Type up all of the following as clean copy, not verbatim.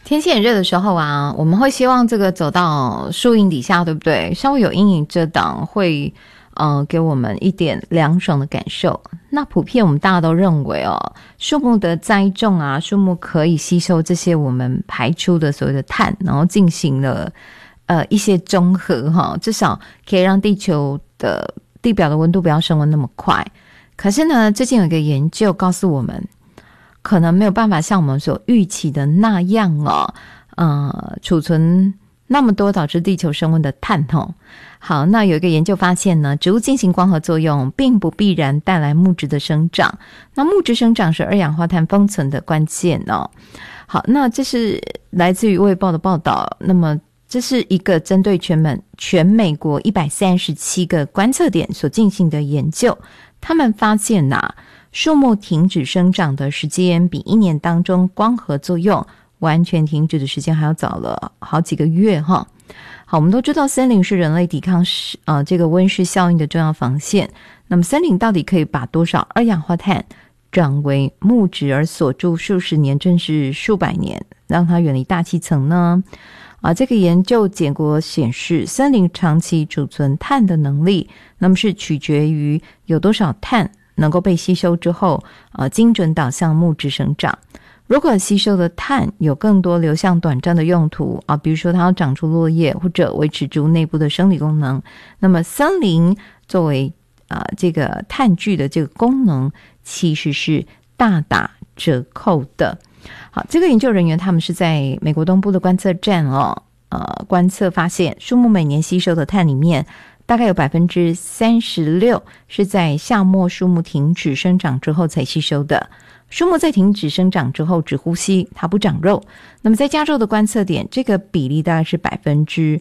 天气很热的时候啊，我们会希望这个走到树荫底下，对不对？稍微有阴影遮挡会给我们一点凉爽的感受。那普遍我们大家都认为树木的栽种啊，树木可以吸收这些我们排出的所谓的碳，然后进行了一些中和至少可以让地球的地表的温度不要升温那么快。可是呢，最近有一个研究告诉我们，可能没有办法像我们所预期的那样储存那么多导致地球升温的碳好，那有一个研究发现呢，植物进行光合作用并不必然带来木质的生长，那木质生长是二氧化碳封存的关键好，那这是来自于《卫报》的报道，那么这是一个针对全美国137个观测点所进行的研究，他们发现树木停止生长的时间比一年当中光合作用完全停止的时间还要早了好几个月好，我们都知道森林是人类抵抗这个温室效应的重要防线，那么森林到底可以把多少二氧化碳转为木质而锁住数十年甚至数百年，让它远离大气层呢？这个研究结果显示，森林长期储存碳的能力，那么是取决于有多少碳能够被吸收之后精准导向木质生长。如果吸收的碳有更多流向短暂的用途比如说它要长出落叶或者维持植物内部的生理功能，那么森林作为这个碳聚的这个功能其实是大打折扣的。好，这个研究人员他们是在美国东部的观测站观测发现，树木每年吸收的碳里面大概有 36% 是在夏末树木停止生长之后才吸收的。树木在停止生长之后只呼吸，它不长肉。那么在加州的观测点，这个比例大概是 26%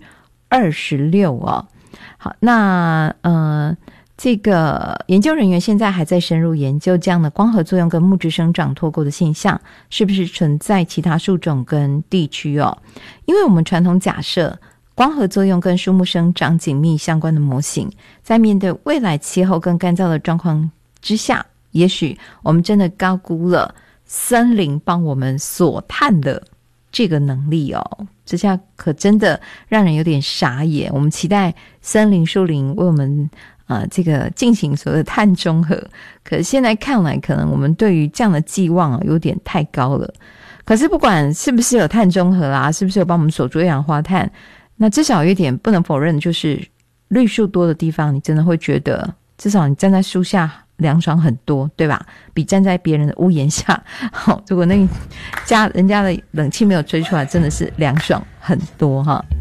好，那这个研究人员现在还在深入研究这样的光合作用跟木质生长脱钩的现象是不是存在其他树种跟地区因为我们传统假设光合作用跟树木生长紧密相关的模型，在面对未来气候更干燥的状况之下，也许我们真的高估了森林帮我们锁碳的这个能力这下可真的让人有点傻眼。我们期待森林树林为我们这个进行所谓的碳中和，可是现在看来可能我们对于这样的寄望有点太高了。可是不管是不是有碳中和是不是有帮我们锁住二氧化碳，那至少有一点不能否认，就是绿树多的地方你真的会觉得至少你站在树下凉爽很多，对吧？比站在别人的屋檐下如果那家人家的冷气没有吹出来，真的是凉爽很多